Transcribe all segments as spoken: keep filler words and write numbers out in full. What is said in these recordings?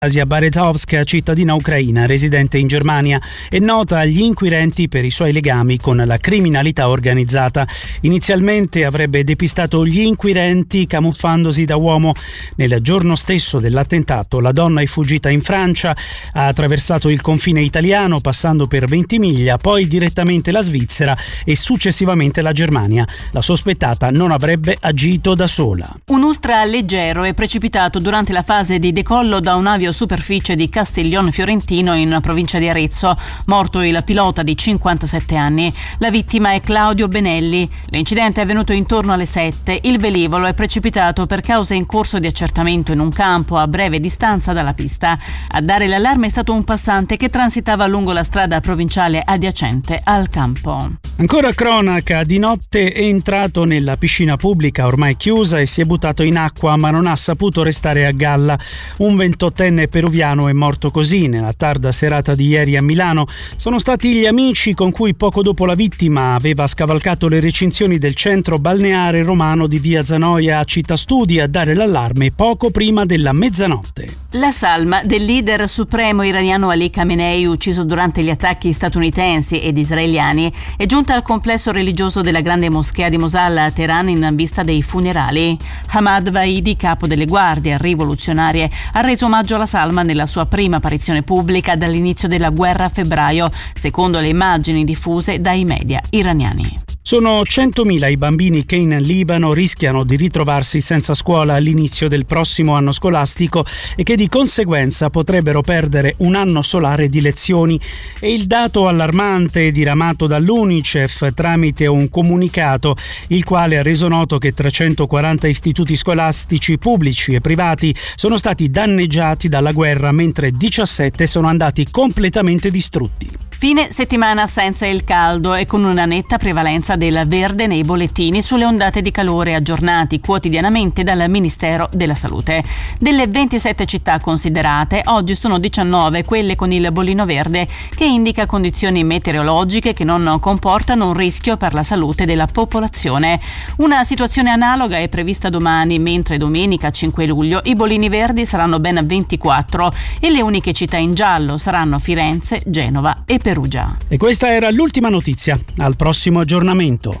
Asia Berezovska, cittadina ucraina residente in Germania, è nota agli inquirenti per i suoi legami con la criminalità organizzata. Inizialmente avrebbe depistato gli inquirenti camuffandosi da uomo. Nel giorno stesso dell'attentato la donna è fuggita in Francia, ha attraversato il confine italiano passando per Ventimiglia, poi direttamente la Svizzera e successivamente la Germania. La sospettata non avrebbe agito da sola. Un ultraleggero è precipitato durante la fase di decollo da un avio superficie di Castiglion Fiorentino in provincia di Arezzo. Morto il pilota di cinquantasette anni. La vittima è Claudio Benelli. L'incidente è avvenuto intorno alle sette. Il velivolo è precipitato per cause in corso di accertamento in un campo a breve distanza dalla pista. A dare l'allarme è stato un passante che transitava lungo la strada provinciale adiacente al campo. Ancora cronaca, di notte è entrato nella piscina pubblica ormai chiusa e si è buttato in acqua, ma non ha saputo restare a galla. Un ventottenne peruviano è morto così nella tarda serata di ieri a Milano. Sono stati gli amici con cui poco dopo la vittima aveva scavalcato le recinzioni del centro balneare romano di via Zanoia a Città Studi a dare l'allarme poco prima della mezzanotte. La salma del leader supremo iraniano Ali Khamenei, ucciso durante gli attacchi statunitensi ed israeliani, è giunta al complesso religioso della grande moschea di Mosalla a Teheran in vista dei funerali. Ahmad Vahidi, capo delle guardie rivoluzionarie, ha reso omaggio alla salma nella sua prima apparizione pubblica dall'inizio della guerra a febbraio, secondo le immagini diffuse dai media iraniani. Sono centomila i bambini che in Libano rischiano di ritrovarsi senza scuola all'inizio del prossimo anno scolastico e che di conseguenza potrebbero perdere un anno solare di lezioni. È il dato allarmante diramato dall'UNICEF tramite un comunicato, il quale ha reso noto che trecentoquaranta istituti scolastici pubblici e privati sono stati danneggiati dalla guerra, mentre diciassette sono andati completamente distrutti. Fine settimana senza il caldo e con una netta prevalenza del verde nei bollettini sulle ondate di calore aggiornati quotidianamente dal Ministero della Salute. Delle ventisette città considerate, oggi sono diciannove quelle con il bollino verde, che indica condizioni meteorologiche che non comportano un rischio per la salute della popolazione. Una situazione analoga è prevista domani, mentre domenica cinque luglio i bollini verdi saranno ben ventiquattro e le uniche città in giallo saranno Firenze, Genova e Perugia. Perugia. E questa era l'ultima notizia. Al prossimo aggiornamento.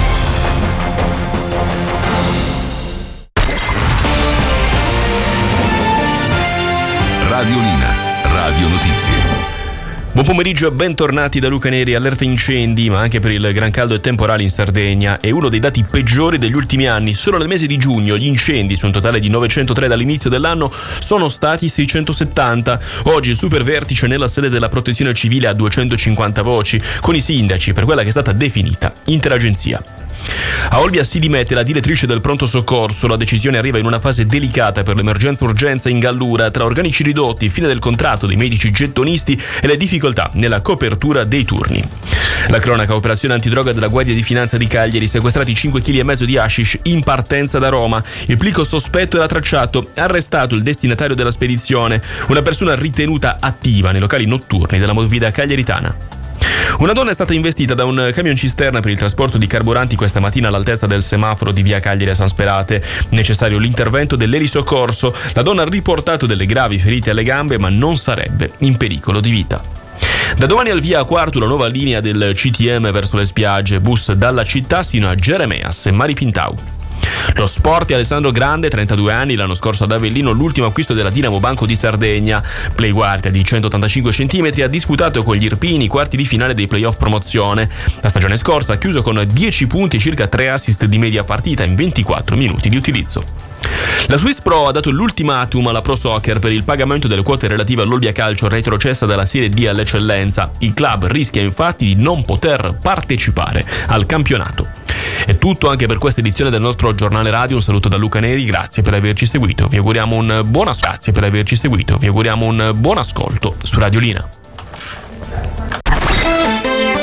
Radiolina, Radio Notizie. Buon pomeriggio e bentornati da Luca Neri. Allerta incendi, ma anche per il gran caldo e temporale in Sardegna. È uno dei dati peggiori degli ultimi anni. Solo nel mese di giugno gli incendi, su un totale di novecentotre dall'inizio dell'anno, sono stati seicentosettanta. Oggi il super vertice nella sede della Protezione Civile ha duecentocinquanta voci, con i sindaci per quella che è stata definita interagenzia. A Olbia si dimette la direttrice del pronto soccorso. La decisione arriva in una fase delicata per l'emergenza urgenza in Gallura, tra organici ridotti, fine del contratto dei medici gettonisti e le difficoltà nella copertura dei turni. La cronaca: operazione antidroga della Guardia di Finanza di Cagliari, sequestrati cinque virgola cinque chili di hashish in partenza da Roma. Il plico sospetto era tracciato, arrestato il destinatario della spedizione, una persona ritenuta attiva nei locali notturni della Movida cagliaritana. Una donna è stata investita da un camion cisterna per il trasporto di carburanti questa mattina all'altezza del semaforo di via Cagliari a San Sperate. Necessario l'intervento dell'elisoccorso. La donna ha riportato delle gravi ferite alle gambe, ma non sarebbe in pericolo di vita. Da domani al via a Quartu la nuova linea del C T M verso le spiagge, bus dalla città sino a Geremeas e Mari Pintau. Lo sport è Alessandro Grande, trentadue anni, l'anno scorso ad Avellino l'ultimo acquisto della Dinamo Banco di Sardegna. Playguardia di centottantacinque centimetri, ha disputato con gli Irpini i quarti di finale dei playoff promozione. La stagione scorsa ha chiuso con dieci punti e circa tre assist di media partita in ventiquattro minuti di utilizzo. La Swiss Pro ha dato l'ultimatum alla Pro Soccer per il pagamento delle quote relative all'Olbia Calcio retrocessa dalla Serie D all'Eccellenza. Il club rischia infatti di non poter partecipare al campionato. È tutto anche per questa edizione del nostro giornale radio. Un saluto da Luca Neri, grazie per averci seguito. Vi auguriamo un buon ascolto. Grazie per averci seguito. Vi auguriamo un buon ascolto su Radiolina.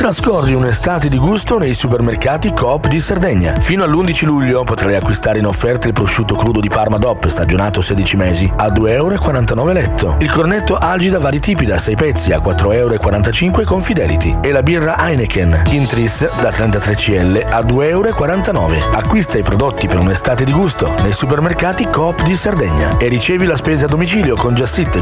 Trascorri un'estate di gusto nei supermercati Coop di Sardegna. Fino all'undici luglio potrai acquistare in offerta il prosciutto crudo di Parma D O P stagionato sedici mesi a due euro e quarantanove letto, il cornetto Algida vari tipi da sei pezzi a quattro euro e quarantacinque con Fidelity e la birra Heineken in tris da trentatré centilitri a due euro e quarantanove. Acquista i prodotti per un'estate di gusto nei supermercati Coop di Sardegna e ricevi la spesa a domicilio con Just It